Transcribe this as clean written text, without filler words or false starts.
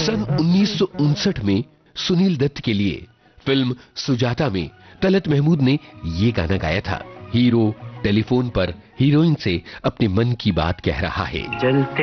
सन 1959 में सुनील दत्त के लिए फिल्म सुजाता में तलत महमूद ने ये गाना गाया था। हीरो टेलीफोन पर हीरोइन से अपने मन की बात कह रहा है।